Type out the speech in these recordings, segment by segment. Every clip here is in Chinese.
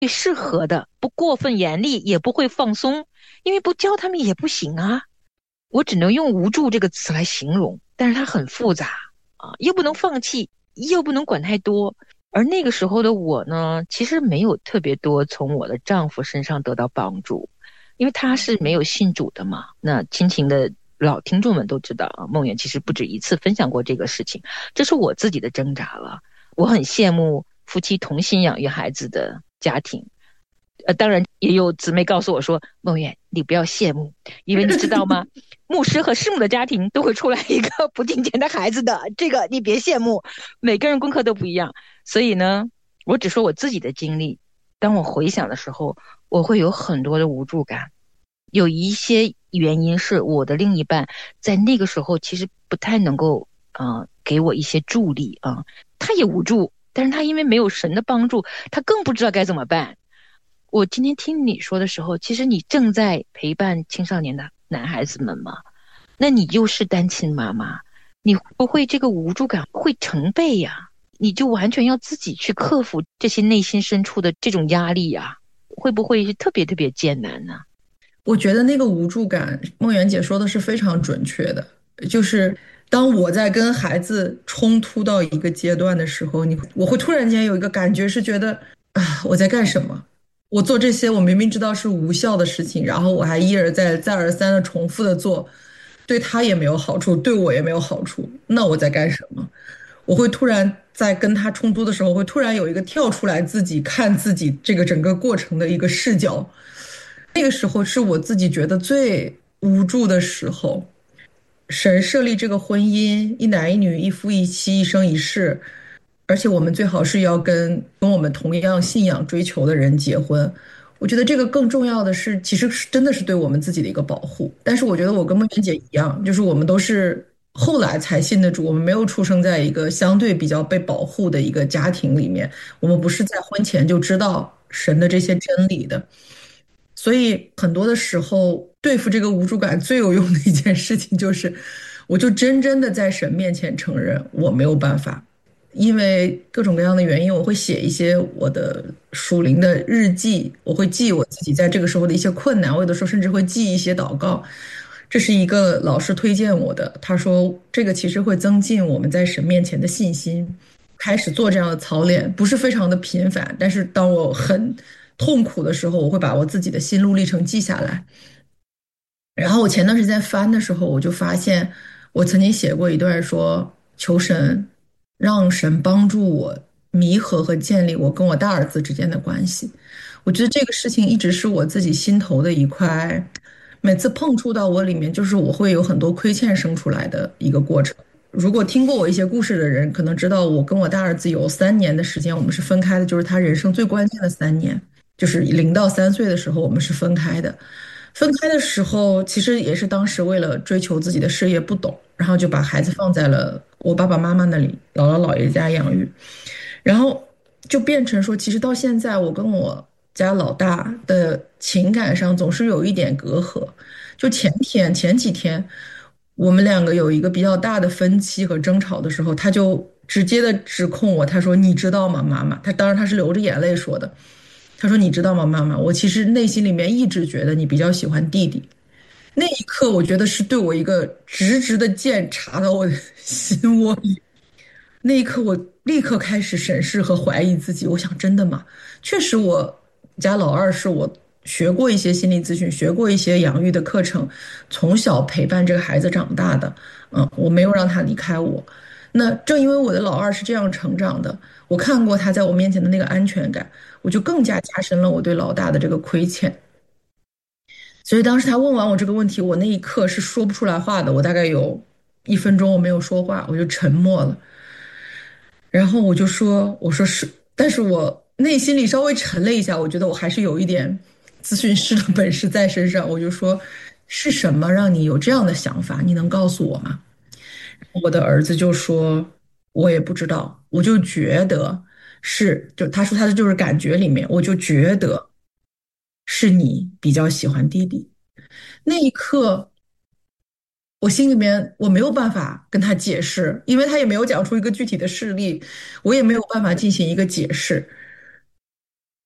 最适合的，不过分严厉，也不会放松，因为不教他们也不行啊。我只能用无助这个词来形容，但是它很复杂啊，又不能放弃，又不能管太多。而那个时候的我呢，其实没有特别多从我的丈夫身上得到帮助，因为他是没有信主的嘛。那亲情的老听众们都知道啊，梦远其实不止一次分享过这个事情，这是我自己的挣扎了。我很羡慕夫妻同心养育孩子的家庭。当然也有姊妹告诉我说，梦远，你不要羡慕，因为你知道吗？牧师和师母的家庭都会出来一个不敬虔的孩子的，这个你别羡慕。每个人功课都不一样，所以呢，我只说我自己的经历。当我回想的时候，我会有很多的无助感。有一些原因是我的另一半在那个时候其实不太能够给我一些助力啊，他也无助，但是他因为没有神的帮助，他更不知道该怎么办。我今天听你说的时候，其实你正在陪伴青少年的男孩子们吗？那你又是单亲妈妈，你会不会这个无助感会成倍呀？你就完全要自己去克服这些内心深处的这种压力呀？会不会是特别特别艰难呢？ 我觉得那个无助感，梦圆姐说的是非常准确的。就是当我在跟孩子冲突到一个阶段的时候，我会突然间有一个感觉，是觉得啊，我在干什么？我做这些我明明知道是无效的事情，然后我还一而再、再而三的重复的做，对他也没有好处，对我也没有好处。那我在干什么？我会突然在跟他冲突的时候，会突然有一个跳出来自己看自己这个整个过程的一个视角。那个时候是我自己觉得最无助的时候。神设立这个婚姻，一男一女，一夫一妻，一生一世，而且我们最好是要跟我们同样信仰追求的人结婚。我觉得这个更重要的是，其实是真的是对我们自己的一个保护。但是我觉得我跟梦圆姐一样，就是我们都是后来才信的主，我们没有出生在一个相对比较被保护的一个家庭里面，我们不是在婚前就知道神的这些真理的。所以很多的时候，对付这个无助感最有用的一件事情就是，我就真正的在神面前承认我没有办法，因为各种各样的原因，我会写一些我的属灵的日记，我会记我自己在这个时候的一些困难，我有的时候甚至会记一些祷告。这是一个老师推荐我的，他说这个其实会增进我们在神面前的信心。开始做这样的操练，不是非常的频繁，但是当我很痛苦的时候，我会把我自己的心路历程记下来。然后我前段时间翻的时候，我就发现我曾经写过一段说，求神让神帮助我弥合和建立我跟我大儿子之间的关系。我觉得这个事情一直是我自己心头的一块，每次碰触到我里面，就是我会有很多亏欠生出来的一个过程。如果听过我一些故事的人，可能知道我跟我大儿子有3年的时间，我们是分开的，就是他人生最关键的3年，就是0到3岁的时候，我们是分开的。分开的时候，其实也是当时为了追求自己的事业不懂，然后就把孩子放在了我爸爸妈妈那里，姥姥姥爷家养育，然后就变成说，其实到现在，我跟我家老大的情感上总是有一点隔阂。就前几天，我们两个有一个比较大的分歧和争吵的时候，他就直接的指控我，他说：“你知道吗，妈妈？”当然他是流着眼泪说的。他说：“你知道吗，妈妈？我其实内心里面一直觉得你比较喜欢弟弟。”那一刻，我觉得是对我一个直直的剑插到我的心窝里。那一刻，我立刻开始审视和怀疑自己。我想，真的吗？确实，我家老二是我学过一些心理咨询，学过一些养育的课程，从小陪伴这个孩子长大的。我没有让他离开我。那正因为我的老二是这样成长的，我看过他在我面前的那个安全感，我就更加加深了我对老大的这个亏欠。所以当时他问完我这个问题，我那一刻是说不出来话的。我大概有1分钟我没有说话，我就沉默了。然后我就说：“我说是，但是我内心里稍微沉了一下，我觉得我还是有一点咨询师的本事在身上。我就说，是什么让你有这样的想法？你能告诉我吗？”我的儿子就说：“我也不知道，我就觉得是，就他说他的就是感觉里面，我就觉得是你比较喜欢弟弟。”那一刻，我心里面我没有办法跟他解释，因为他也没有讲出一个具体的事例，我也没有办法进行一个解释。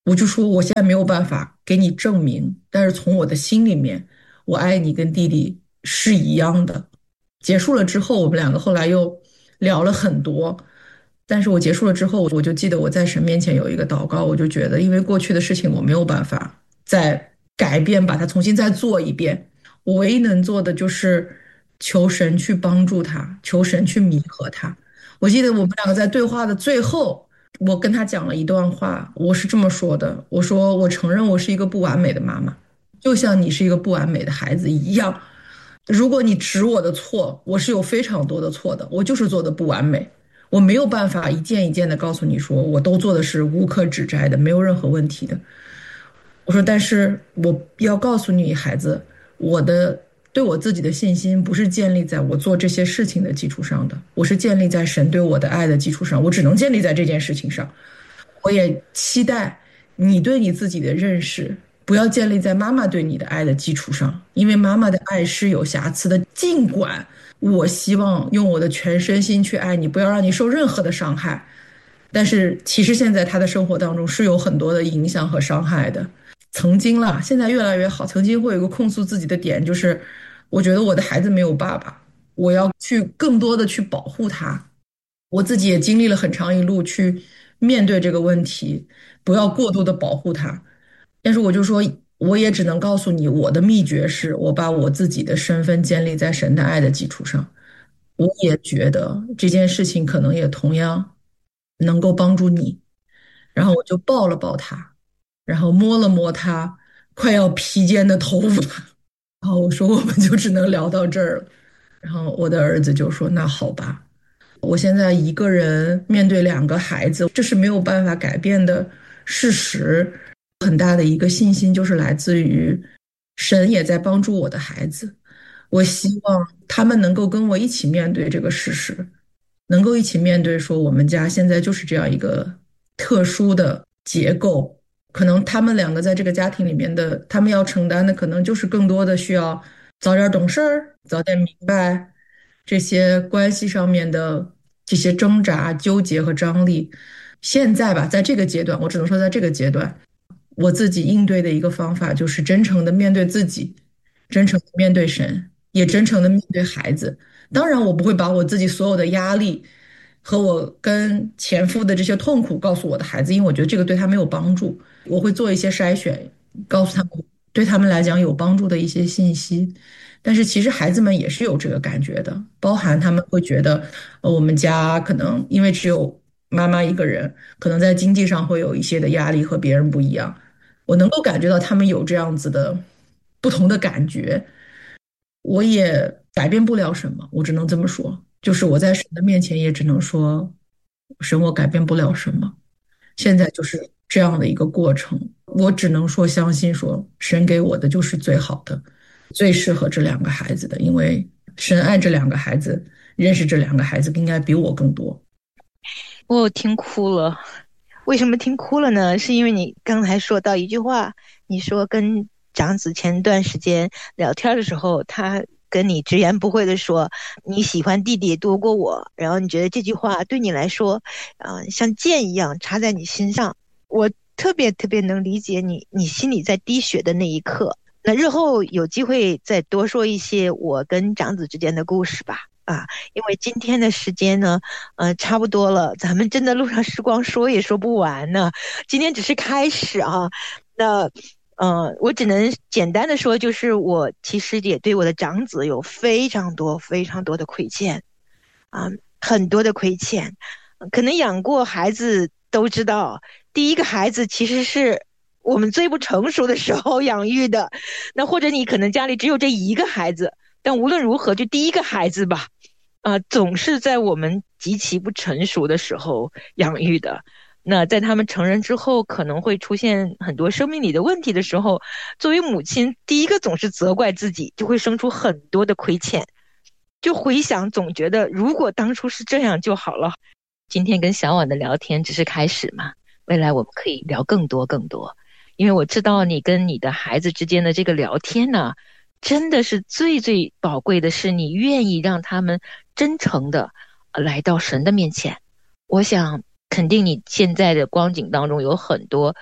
我就说我现在没有办法给你证明，但是从我的心里面，我爱你跟弟弟是一样的。结束了之后，我们两个后来又聊了很多，但是我结束了之后，我就记得我在神面前有一个祷告，我就觉得因为过去的事情我没有办法再改变，把它重新再做一遍，我唯一能做的就是求神去帮助他，求神去弥合他。我记得我们两个在对话的最后。我跟他讲了一段话，我是这么说的：我说我承认我是一个不完美的妈妈，就像你是一个不完美的孩子一样。如果你指我的错，我是有非常多的错的，我就是做的不完美，我没有办法一件一件的告诉你说我都做的是无可指摘的，没有任何问题的。我说，但是我要告诉你，孩子，我的对我自己的信心不是建立在我做这些事情的基础上的，我是建立在神对我的爱的基础上，我只能建立在这件事情上。我也期待你对你自己的认识不要建立在妈妈对你的爱的基础上，因为妈妈的爱是有瑕疵的。尽管我希望用我的全身心去爱你，不要让你受任何的伤害，但是其实现在她的生活当中是有很多的影响和伤害的。曾经啦，现在越来越好。曾经会有一个控诉自己的点，就是我觉得我的孩子没有爸爸，我要去更多的去保护他。我自己也经历了很长一路去面对这个问题，不要过度的保护他。但是我就说，我也只能告诉你，我的秘诀是我把我自己的身份建立在神的爱的基础上。我也觉得这件事情可能也同样能够帮助你。然后我就抱了抱他，然后摸了摸他快要披肩的头发，然后我说我们就只能聊到这儿了。然后我的儿子就说：“那好吧。”我现在一个人面对两个孩子，这是没有办法改变的事实。很大的一个信心就是来自于神也在帮助我的孩子。我希望他们能够跟我一起面对这个事实，能够一起面对说我们家现在就是这样一个特殊的结构。可能他们两个在这个家庭里面的，他们要承担的可能就是更多的需要早点懂事儿，早点明白这些关系上面的这些挣扎、纠结和张力。现在吧，在这个阶段，我只能说，在这个阶段，我自己应对的一个方法就是真诚的面对自己，真诚的面对神，也真诚的面对孩子。当然，我不会把我自己所有的压力和我跟前夫的这些痛苦告诉我的孩子，因为我觉得这个对他没有帮助。我会做一些筛选，告诉他们对他们来讲有帮助的一些信息。但是其实孩子们也是有这个感觉的，包含他们会觉得，我们家可能因为只有妈妈一个人，可能在经济上会有一些的压力和别人不一样。我能够感觉到他们有这样子的不同的感觉，我也改变不了什么，我只能这么说。就是我在神的面前也只能说，神我改变不了什么。现在就是这样的一个过程，我只能说相信说神给我的就是最好的，最适合这两个孩子的，因为神爱这两个孩子，认识这两个孩子应该比我更多。 我听哭了。为什么听哭了呢？是因为你刚才说到一句话，你说跟长子前段时间聊天的时候，他跟你直言不讳的说你喜欢弟弟多过我，然后你觉得这句话对你来说，像剑一样插在你心上。我特别特别能理解你心里在滴血的那一刻。那日后有机会再多说一些我跟长子之间的故事吧。因为今天的时间呢，差不多了，咱们真的路上时光说也说不完呢。今天只是开始啊。那我只能简单的说，就是我其实也对我的长子有非常多非常多的亏欠啊，很多的亏欠。可能养过孩子都知道，第一个孩子其实是我们最不成熟的时候养育的。那或者你可能家里只有这一个孩子，但无论如何，就第一个孩子吧。总是在我们极其不成熟的时候养育的。那在他们成人之后，可能会出现很多生命里的问题的时候，作为母亲，第一个总是责怪自己，就会生出很多的亏欠。就回想，总觉得如果当初是这样就好了。今天跟小婉的聊天只是开始嘛，未来我们可以聊更多更多。因为我知道你跟你的孩子之间的这个聊天呢，真的是最最宝贵的是你愿意让他们真诚的来到神的面前。我想肯定你现在的光景当中有很多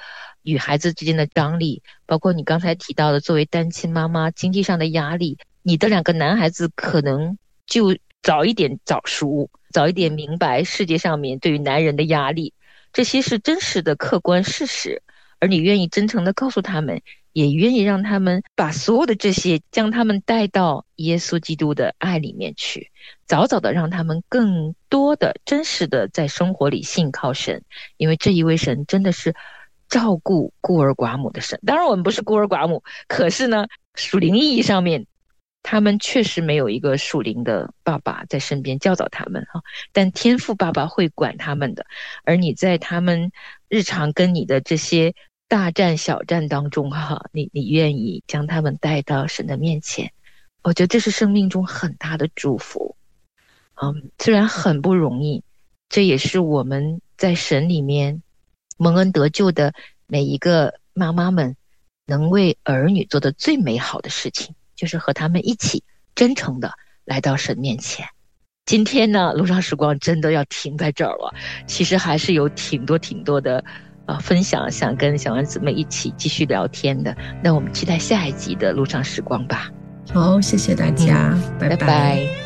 与孩子之间的张力，包括你刚才提到的作为单亲妈妈经济上的压力，你的2个男孩子可能就早一点早熟，早一点明白世界上面对于男人的压力，这些是真实的客观事实，而你愿意真诚地告诉他们，也愿意让他们把所有的这些将他们带到耶稣基督的爱里面去，早早的让他们更多的真实的在生活里信靠神，因为这一位神真的是照顾孤儿寡母的神。当然我们不是孤儿寡母，可是呢属灵意义上面他们确实没有一个属灵的爸爸在身边教导他们，但天父爸爸会管他们的，而你在他们日常跟你的这些大战小战当中你愿意将他们带到神的面前，我觉得这是生命中很大的祝福。虽然很不容易，这也是我们在神里面蒙恩得救的每一个妈妈们能为儿女做的最美好的事情，就是和他们一起真诚的来到神面前。今天呢路上时光真的要停在这儿了，其实还是有挺多的分享想跟小安姊妹一起继续聊天的，那我们期待下一集的路上时光吧。 好，谢谢大家，拜拜。